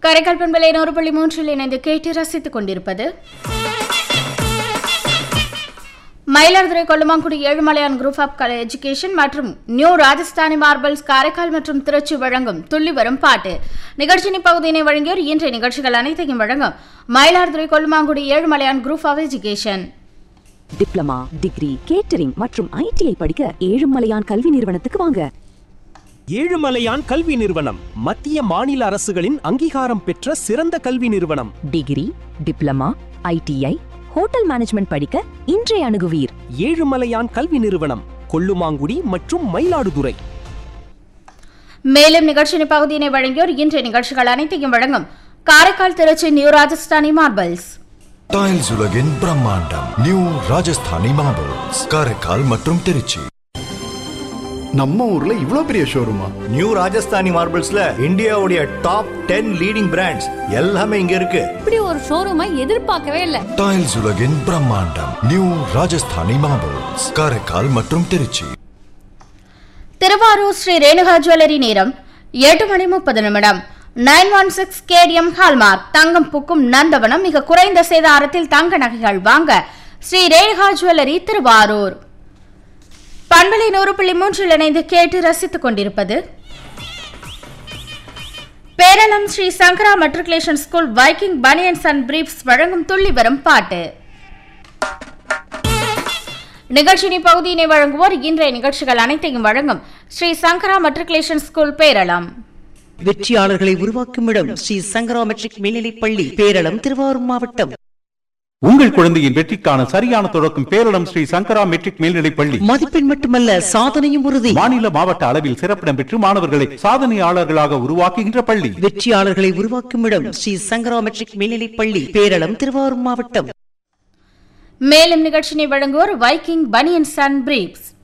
காரைக்கால் பண்பலை 100.3 இணைந்து கேட்டு ரசித்துக் கொண்டிருப்பது Mayiladuthurai Kollumangudi Ezhumalaiyan group of education மற்றும் நியூ ராஜஸ்தானி மார்பிள்ஸ் காரைக்கால் மற்றும் திருச்சி வழங்கும் துள்ளி வரும் பாட்டு நிகழ்ச்சியின் பகுதியினை வழங்கியோர் இன்றைய நிகழ்ச்சிகள் அனைத்தையும் வழங்கும் Mayiladuthurai Kollumangudi Ezhumalaiyan group of education. Diploma, degree, catering மற்றும் ஐடிஐ படிக்க ஏழுமலையான் கல்வி நிறுவனத்துக்கு வாங்க. ஏழுமலையான் கல்வி நிறுவனம் மத்திய மாநில அரசுகளின் அங்கீகாரம் பெற்ற சிறந்த கல்வி நிறுவனம். Degree, diploma, ITI, hotel management படிக்க இன்றைய அணுகுவீர். ஏழுமலையான் கல்வி நிறுவனம், கொல்லுமாங்குடி மற்றும் மயிலாடுதுறை. மேலும் நிகழ்ச்சியின் பகுதியினை வழங்கியோர் இன்றைய நிகழ்ச்சிகள் அனைத்தையும் வழங்கும் Karaikal Trichy new Rajasthani marbles. Tiles உலகின் பிரம்மாண்டம் நியூ ராஜஸ்தானி மார்பிள்ஸ் காரைக்கால் மற்றும் திருச்சி. நம்ம ஊர்ல இவ்ளோ பெரிய ஷோரூமா? நியூ ராஜஸ்தானி மார்பிள்ஸ்ல இந்தியாவுடைய டாப் 10 லீடிங் பிராண்ட்ஸ் எல்லாமே இங்க இருக்கு. இப்படி ஒரு ஷோரூமை எதிர்பார்க்கவே இல்ல. டைல்ஸ் உலகின் பிரம்மாண்டம் நியூ ராஜஸ்தானி மார்பிள்ஸ் காரைக்கால் மற்றும் திருச்சி. திருவாரூர் ஸ்ரீ ரேணுகா ஜுவல்லரி நேரம் 8:30 916 கேடிஎம் ஹால்மார்க் தங்கம் பூக்கும் நந்தவனம் மிக குறைந்த சேதாரத்தில் தங்க நகைகள் வாங்க ஸ்ரீ ரேணுகா ஜுவல்லரி திருவாரூர். பண்பலை 100.3 இணைந்து கேட்டு ரசித்துக் கொண்டிருப்பது பேரளம் ஸ்ரீ சங்கரா matriculation school Viking banians and briefs வழங்கும் துள்ளி வரும் பாட்டு நிகழ்ச்சியின் பகுதியினை வழங்குவோர் இன்றைய நிகழ்ச்சிகள் அனைத்தையும் வழங்கும் ஸ்ரீ சங்கரா மெட்ரிகுலேஷன் ஸ்கூல் பேரளம். வெற்றியாளர்களை உருவாக்கும் இடம் ஸ்ரீ சங்கரா மெட்ரிக் மேல்நிலைப் பள்ளி, பேரளம், திருவாரூர் மாவட்டம். உங்கள் குழந்தையின் வெற்றிக்கான சரியான தொடக்கம் பேரளம் ஸ்ரீ சங்கரா மெட்ரிக் மேல்நிலைப் பள்ளி. மதிப்பெண் மட்டுமல்ல, சாதனையும் உறுதி. மாநில மாவட்ட அளவில் சிறப்பிடம் பெற்று மாணவர்களை சாதனையாளர்களாக உருவாக்குகின்ற பள்ளி. வெற்றியாளர்களை உருவாக்கும் இடம் ஸ்ரீ சங்கரா மெட்ரிக் மேல்நிலைப் பள்ளி, பேரளம், திருவாரூர் மாவட்டம். மேலும் நிகழ்ச்சியை வழங்குவோர் வைக்கிங் பனியன்ஸ் அண்ட் பிரீப்ஸ்.